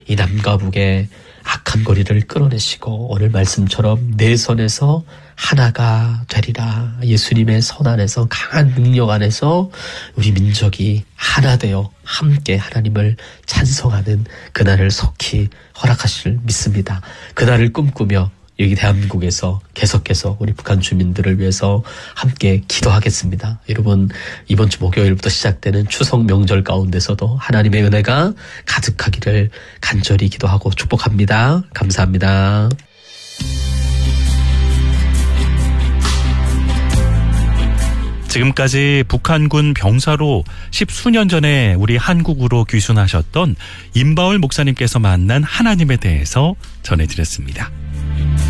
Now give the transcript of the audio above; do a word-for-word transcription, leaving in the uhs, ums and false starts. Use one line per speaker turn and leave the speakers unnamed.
이 남과 북의 악한 거리를 끌어내시고 오늘 말씀처럼 내 손에서 하나가 되리라. 예수님의 손 안에서 강한 능력 안에서 우리 민족이 하나 되어 함께 하나님을 찬송하는 그날을 속히 허락하실 믿습니다. 그날을 꿈꾸며 여기 대한민국에서 계속해서 우리 북한 주민들을 위해서 함께 기도하겠습니다. 여러분, 이번 주 목요일부터 시작되는 추석 명절 가운데서도 하나님의 은혜가 가득하기를 간절히 기도하고 축복합니다. 감사합니다.
지금까지 북한군 병사로 십수년 전에 우리 한국으로 귀순하셨던 임바울 목사님께서 만난 하나님에 대해서 전해드렸습니다.